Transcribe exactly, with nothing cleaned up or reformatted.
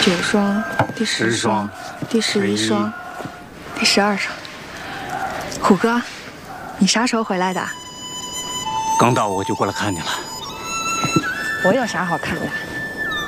九双，第十双，第十一双，第十二双。虎哥，你啥时候回来的？ 刚到我就过来看你了。 我有啥好看的？